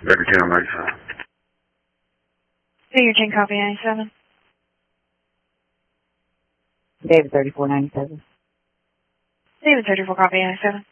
Baker Channel 97. Figure 10, copy 97. David 3497. David 34, copy 97.